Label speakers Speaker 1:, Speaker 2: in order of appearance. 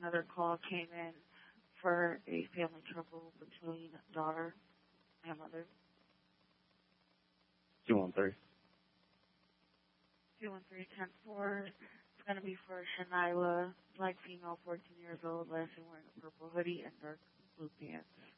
Speaker 1: another call came in for a family trouble between daughter and mother.
Speaker 2: 213.
Speaker 1: 213-10-4. It's going to be for Shanila, black female, 14 years old, last seen wearing a purple hoodie and dark blue pants.